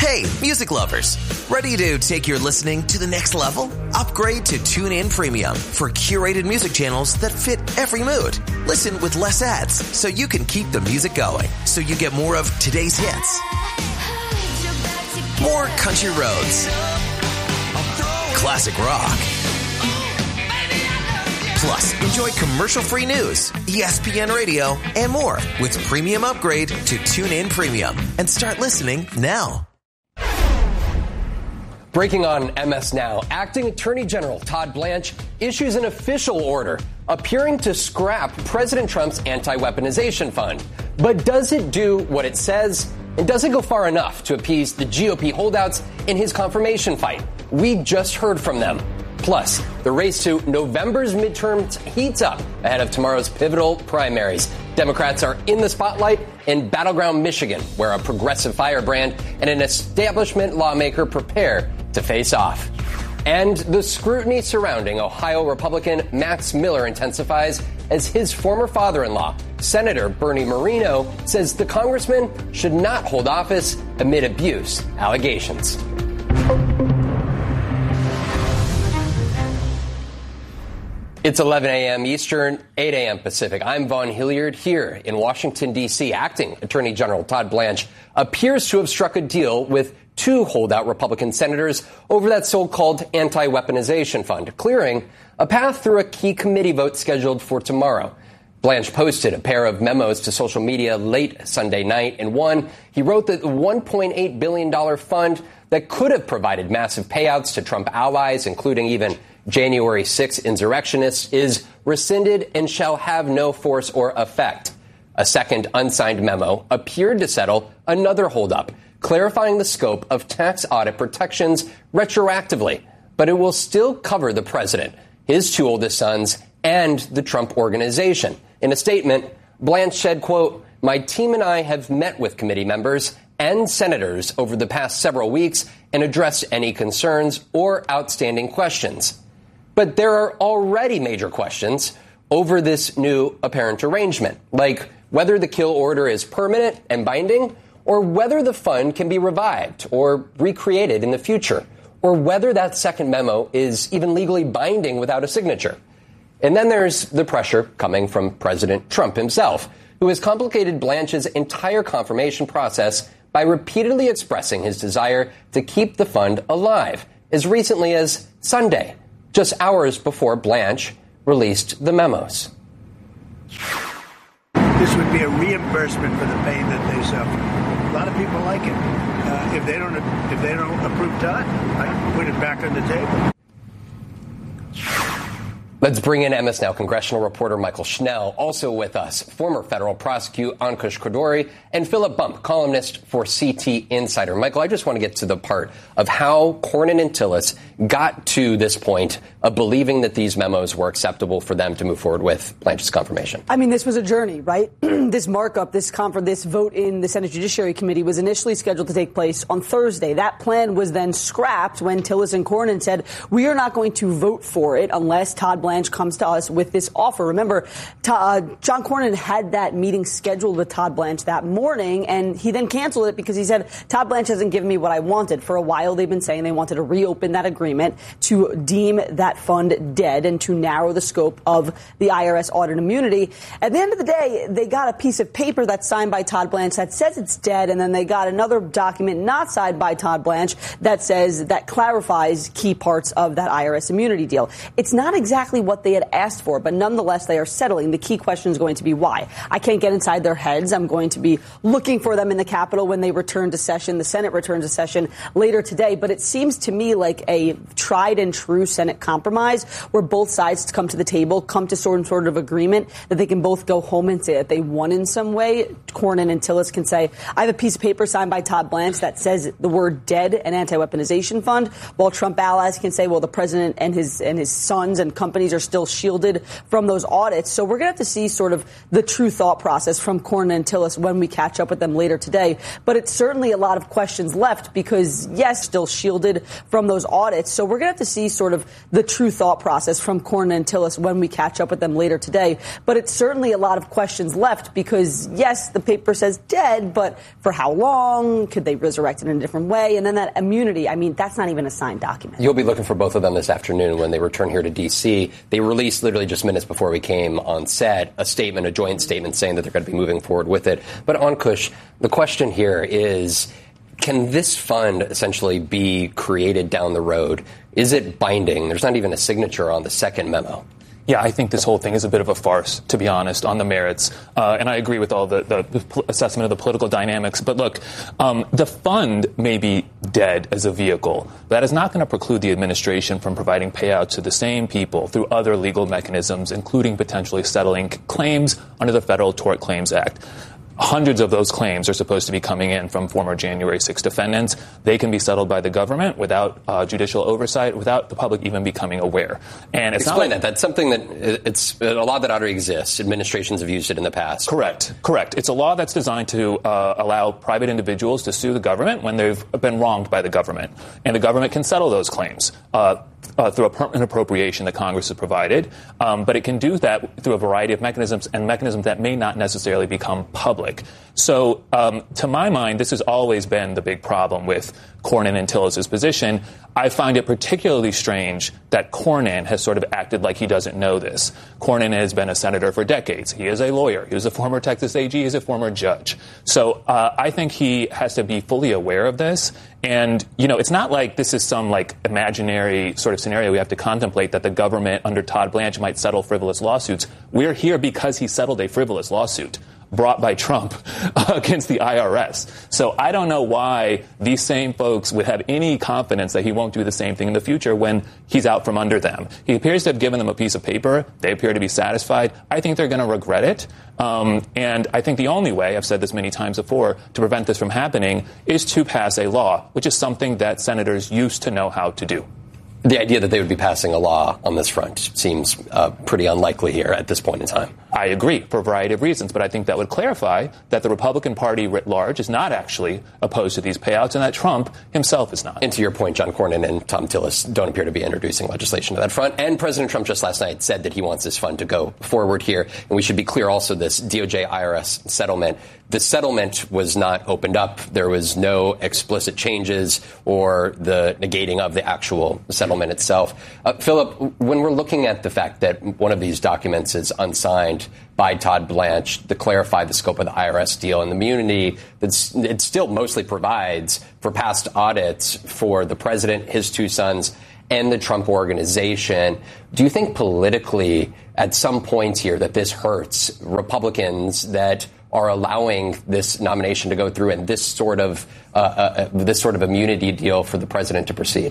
Hey, music lovers. Ready to take your listening to the next level? Upgrade to TuneIn Premium for curated music channels that fit every mood. Listen with less ads so you can keep the music going. So you get more of today's hits, more country roads, classic rock. Plus, enjoy commercial-free news, ESPN Radio, and more with premium upgrade to TuneIn Premium. And start listening now. Breaking on MS Now, Acting Attorney General Todd Blanche issues an official order appearing to scrap President Trump's anti-weaponization fund. But does it do what it says? And does it go far enough to appease the GOP holdouts in his confirmation fight? We just heard from them. Plus, the race to November's midterms heats up ahead of tomorrow's pivotal primaries. Democrats are in the spotlight in battleground Michigan, where a progressive firebrand and an establishment lawmaker prepare to face off. And the scrutiny surrounding Ohio Republican Max Miller intensifies as his former father-in-law, Senator Bernie Moreno, says the congressman should not hold office amid abuse allegations. It's 11 a.m. Eastern, 8 a.m. Pacific. I'm Vaughn Hilliard here in Washington, D.C. Acting Attorney General Todd Blanche appears to have struck a deal with two holdout Republican senators over that so-called anti-weaponization fund, clearing a path through a key committee vote scheduled for tomorrow. Blanche posted a pair of memos to social media late Sunday night. In one, he wrote that the $1.8 billion fund that could have provided massive payouts to Trump allies, including even January 6 insurrectionists, is rescinded and shall have no force or effect. A second unsigned memo appeared to settle another holdup, clarifying the scope of tax audit protections retroactively, but it will still cover the president, his two oldest sons, and the Trump Organization. In a statement, Blanche said, quote, "My team and I have met with committee members and senators over the past several weeks and addressed any concerns or outstanding questions. But there are already major questions over this new apparent arrangement, like whether the kill order is permanent and binding, or whether the fund can be revived or recreated in the future, or whether that second memo is even legally binding without a signature." And then there's the pressure coming from President Trump himself, who has complicated Blanche's entire confirmation process by repeatedly expressing his desire to keep the fund alive, as recently as Sunday, just hours before Blanche released the memos. This would be a reimbursement for the pain that they suffer. A lot of people like it. If they don't approve Todd, I can put it back on the table. Let's bring in MS Now congressional reporter Michael Schnell, also with us, former federal prosecutor Ankush Khardori, and Philip Bump, columnist for CT Insider. Michael, I just want to get to the part of how Cornyn and Tillis got to this point of believing that these memos were acceptable for them to move forward with Blanche's confirmation. I mean, this was a journey, right? This markup, this vote in the Senate Judiciary Committee was initially scheduled to take place on Thursday. That plan was then scrapped when Tillis and Cornyn said, we are not going to vote for it unless Todd Blanche comes to us with this offer. Remember, John Cornyn had that meeting scheduled with Todd Blanche that morning, and he then canceled it because he said, Todd Blanche hasn't given me what I wanted. For a while, they've been saying they wanted to reopen that agreement to deem that fund dead and to narrow the scope of the IRS audit immunity. At the end of the day, they got a piece of paper that's signed by Todd Blanche that says it's dead, and then they got another document not signed by Todd Blanche that clarifies key parts of that IRS immunity deal. It's not exactly what they had asked for, but nonetheless, they are settling. The key question is going to be why. I can't get inside their heads. I'm going to be looking for them in the Capitol when they return to session. The Senate returns to session later today, but it seems to me like a tried and true Senate compromise where both sides come to the table, come to some sort of agreement that they can both go home and say that they won in some way. Cornyn and Tillis can say, I have a piece of paper signed by Todd Blanche that says the word dead and anti-weaponization fund, while Trump allies can say, well, the president and his sons and companies are still shielded from those audits. So we're going to have to see sort of the true thought process from Cornyn and Tillis when we catch up with them later today. But it's certainly a lot of questions left because, yes, still shielded from those audits. rights. So we're going to have to see sort of the true thought process from Cornyn and Tillis when we catch up with them later today. But it's certainly a lot of questions left because, yes, the paper says dead, but for how long? Could they resurrect it in a different way? And then that immunity, I mean, that's not even a signed document. You'll be looking for both of them this afternoon when they return here to D.C. They released literally just minutes before we came on set a joint statement saying that they're going to be moving forward with it. But Ankush, the question here is, can this fund essentially be created down the road? Is it binding? There's not even a signature on the second memo. Yeah, I think this whole thing is a bit of a farce, to be honest, on the merits. And I agree with all the assessment of the political dynamics. But look, the fund may be dead as a vehicle. That is not going to preclude the administration from providing payouts to the same people through other legal mechanisms, including potentially settling claims under the Federal Tort Claims Act. Hundreds of those claims are supposed to be coming in from former January 6 defendants. They can be settled by the government without judicial oversight, without the public even becoming aware. And it's Explain that. That's something that it's a law that already exists. Administrations have used it in the past. Correct. It's a law that's designed to allow private individuals to sue the government when they've been wronged by the government. And the government can settle those claims through a permanent appropriation that Congress has provided. But it can do that through a variety of mechanisms and mechanisms that may not necessarily become public. So to my mind, this has always been the big problem with Cornyn and Tillis's position. I find it particularly strange that Cornyn has sort of acted like he doesn't know this. Cornyn has been a senator for decades. He is a lawyer. He was a former Texas AG. He's a former judge. So I think he has to be fully aware of this. And, it's not like this is some imaginary sort of scenario we have to contemplate that the government under Todd Blanche might settle frivolous lawsuits. We're here because he settled a frivolous lawsuit brought by Trump against the IRS. So I don't know why these same folks would have any confidence that he won't do the same thing in the future when he's out from under them. He appears to have given them a piece of paper. They appear to be satisfied. I think they're going to regret it. And I think the only way, I've said this many times before, to prevent this from happening is to pass a law, which is something that senators used to know how to do. The idea that they would be passing a law on this front seems pretty unlikely here at this point in time. I agree for a variety of reasons, but I think that would clarify that the Republican Party writ large is not actually opposed to these payouts and that Trump himself is not. And to your point, John Cornyn and Tom Tillis don't appear to be introducing legislation to that front. And President Trump just last night said that he wants this fund to go forward here. And we should be clear also, this DOJ-IRS settlement, the settlement was not opened up. There was no explicit changes or the negating of the actual settlement itself. Philip, when we're looking at the fact that one of these documents is unsigned by Todd Blanche to clarify the scope of the IRS deal and the immunity that it still mostly provides for past audits for the president, his two sons, and the Trump organization, do you think politically at some point here that this hurts Republicans that are allowing this nomination to go through and this sort of immunity deal for the president to proceed?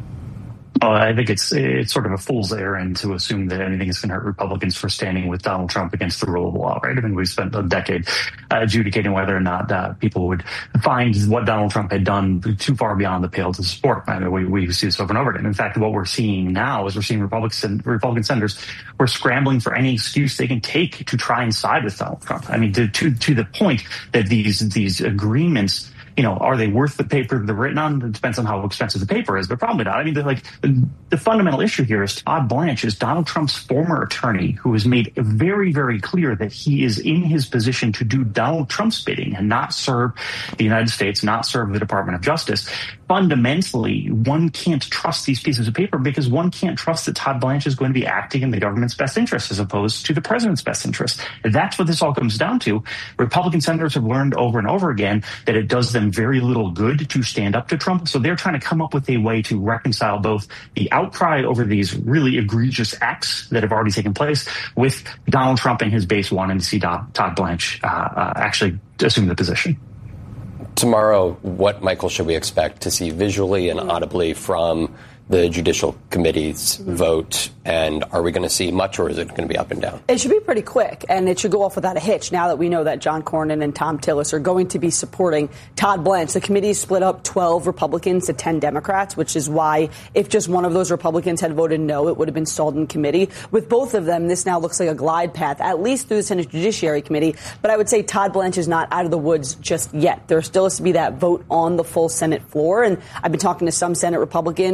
I think it's sort of a fool's errand to assume that anything is going to hurt Republicans for standing with Donald Trump against the rule of law, right? I mean, we've spent a decade adjudicating whether or not people would find what Donald Trump had done too far beyond the pale to support. I mean, we see this over and over again. In fact, what we're seeing now is we're seeing Republican senators who are scrambling for any excuse they can take to try and side with Donald Trump. I mean, to the point that these agreements, are they worth the paper they're written on? It depends on how expensive the paper is, but probably not. I mean, the fundamental issue here is Todd Blanche is Donald Trump's former attorney who has made very, very clear that he is in his position to do Donald Trump's bidding and not serve the United States, not serve the Department of Justice. Fundamentally, one can't trust these pieces of paper because one can't trust that Todd Blanche is going to be acting in the government's best interest as opposed to the president's best interest. That's what this all comes down to. Republican senators have learned over and over again that it does them very little good to stand up to Trump. So they're trying to come up with a way to reconcile both the outcry over these really egregious acts that have already taken place with Donald Trump and his base wanting to see Todd Blanche actually assume the position. Tomorrow, what, Michael, should we expect to see visually and audibly from the Judicial Committee's vote? And are we going to see much, or is it going to be up and down? It should be pretty quick, and it should go off without a hitch now that we know that John Cornyn and Tom Tillis are going to be supporting Todd Blanche. The committee split up 12 Republicans to 10 Democrats, which is why if just one of those Republicans had voted no, it would have been stalled in committee. With both of them, this now looks like a glide path, at least through the Senate Judiciary Committee. But I would say Todd Blanche is not out of the woods just yet. There still has to be that vote on the full Senate floor, and I've been talking to some Senate Republicans who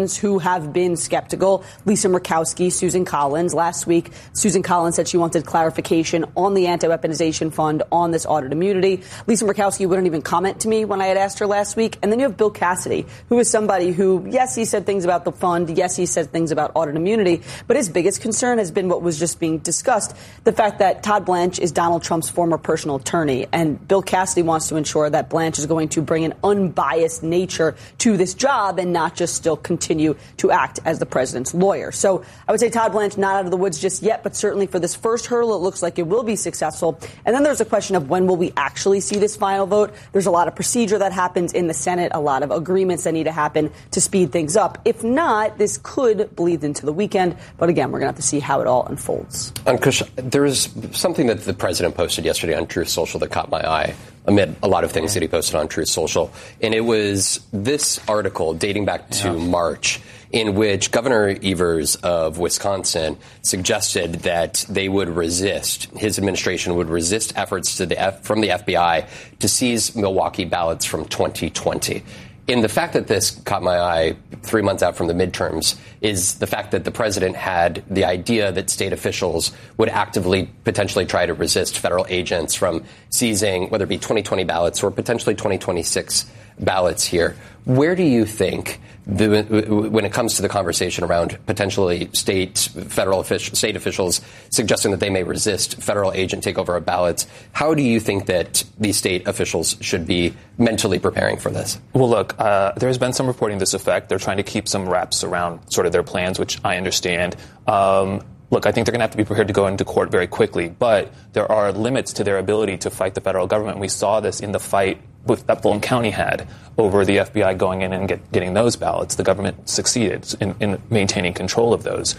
have been skeptical. Lisa Murkowski, Susan Collins. Last week, Susan Collins said she wanted clarification on the anti-weaponization fund, on this audit immunity. Lisa Murkowski wouldn't even comment to me when I had asked her last week. And then you have Bill Cassidy, who is somebody who, yes, he said things about the fund. Yes, he said things about audit immunity. But his biggest concern has been what was just being discussed, the fact that Todd Blanche is Donald Trump's former personal attorney. And Bill Cassidy wants to ensure that Blanche is going to bring an unbiased nature to this job and not just still continue to act as the president's lawyer. So I would say Todd Blanche not out of the woods just yet, but certainly for this first hurdle, it looks like it will be successful. And then there's a question of when will we actually see this final vote? There's a lot of procedure that happens in the Senate, a lot of agreements that need to happen to speed things up. If not, this could bleed into the weekend. But again, we're going to have to see how it all unfolds. Ankush, there was something that the president posted yesterday on Truth Social that caught my eye, amid a lot of things that he posted on Truth Social. And it was this article dating back to March, in which Governor Evers of Wisconsin suggested that they would resist, his administration would resist efforts from the FBI to seize Milwaukee ballots from 2020. And the fact that this caught my eye 3 months out from the midterms is the fact that the president had the idea that state officials would actively potentially try to resist federal agents from seizing, whether it be 2020 ballots or potentially 2026 ballots here. Where do you think, when it comes to the conversation around potentially state officials suggesting that they may resist federal agent takeover of ballots, how do you think that these state officials should be mentally preparing for this? Well, look, there's been some reporting to this effect. They're trying to keep some wraps around sort of their plans, which I understand. Look, I think they're going to have to be prepared to go into court very quickly, but there are limits to their ability to fight the federal government. We saw this in the fight that Fulton County had over the FBI going in and getting those ballots. The government succeeded in maintaining control of those.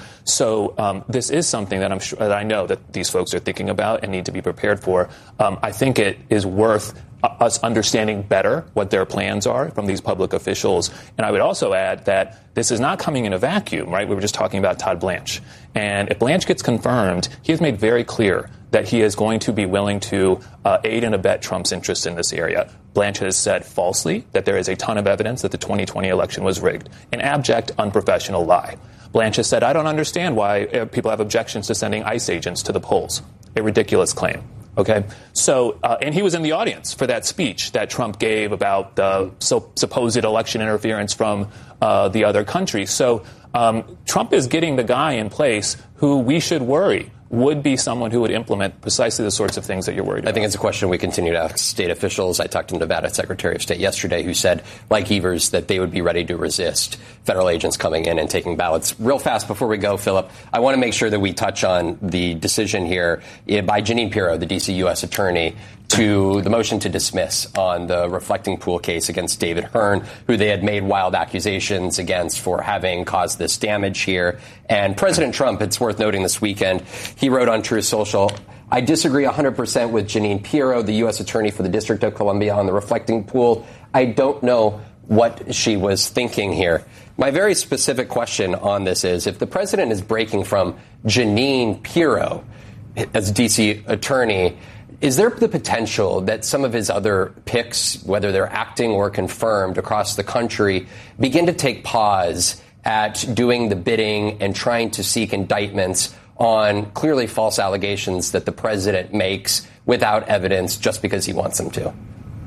So this is something that that I know that these folks are thinking about and need to be prepared for. I think it is worth us understanding better what their plans are from these public officials. And I would also add that this is not coming in a vacuum, right? We were just talking about Todd Blanche. And if Blanche gets confirmed, he has made very clear that he is going to be willing to aid and abet Trump's interests in this area. Blanche has said falsely that there is a ton of evidence that the 2020 election was rigged, an abject, unprofessional lie. Blanche has said, I don't understand why people have objections to sending ICE agents to the polls. A ridiculous claim. Okay, so and he was in the audience for that speech that Trump gave about the supposed election interference from the other country. So Trump is getting the guy in place who we should worry would be someone who would implement precisely the sorts of things that you're worried about. I think it's a question we continue to ask state officials. I talked to Nevada Secretary of State yesterday who said, like Evers, that they would be ready to resist federal agents coming in and taking ballots. Real fast before we go, Philip, I want to make sure that we touch on the decision here by Jeanine Pirro, the D.C. U.S. attorney, to the motion to dismiss on the Reflecting Pool case against David Hearn, who they had made wild accusations against for having caused this damage here. And President Trump, it's worth noting this weekend, he wrote on Truth Social, I disagree 100% with Jeanine Pirro, the U.S. attorney for the District of Columbia on the Reflecting Pool. I don't know what she was thinking here. My very specific question on this is, if the president is breaking from Jeanine Pirro as D.C. attorney, is there the potential that some of his other picks, whether they're acting or confirmed across the country, begin to take pause at doing the bidding and trying to seek indictments on clearly false allegations that the president makes without evidence just because he wants them to?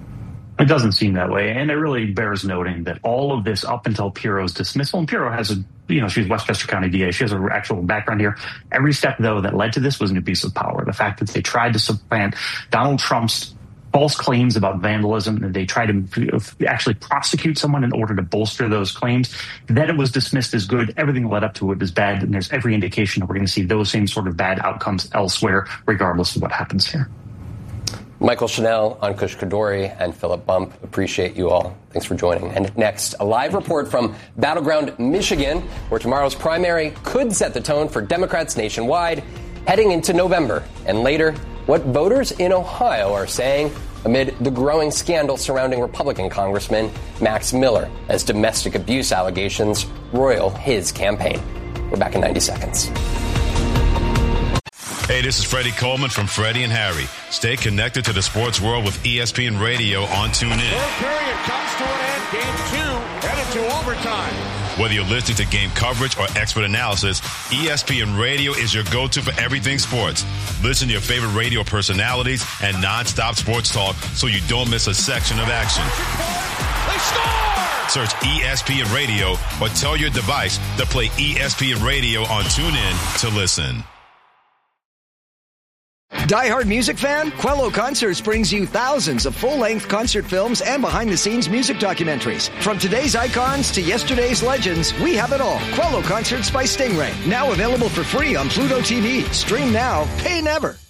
It doesn't seem that way. And it really bears noting that all of this up until Pirro's dismissal, and Pirro has she's Westchester County DA. She has an actual background here. Every step, though, that led to this was an abuse of power. The fact that they tried to supplant Donald Trump's false claims about vandalism, and they tried to actually prosecute someone in order to bolster those claims. Then it was dismissed as good. Everything that led up to it was bad. And there's every indication that we're going to see those same sort of bad outcomes elsewhere, regardless of what happens here. Michael Chanel, Ankush Khardori, and Philip Bump, appreciate you all. Thanks for joining. And next, a live report from Battleground, Michigan, where tomorrow's primary could set the tone for Democrats nationwide heading into November. And later, what voters in Ohio are saying amid the growing scandal surrounding Republican Congressman Max Miller as domestic abuse allegations roil his campaign. We're back in 90 seconds. Hey, this is Freddie Coleman from Freddie and Harry. Stay connected to the sports world with ESPN Radio on TuneIn. Third period comes to an end. Game 2 headed to overtime. Whether you're listening to game coverage or expert analysis, ESPN Radio is your go-to for everything sports. Listen to your favorite radio personalities and non-stop sports talk so you don't miss a section of action. They score! Search ESPN Radio or tell your device to play ESPN Radio on TuneIn to listen. Die-hard music fan? Quello Concerts brings you thousands of full-length concert films and behind-the-scenes music documentaries. From today's icons to yesterday's legends, we have it all. Quello Concerts by Stingray. Now available for free on Pluto TV. Stream now, pay never.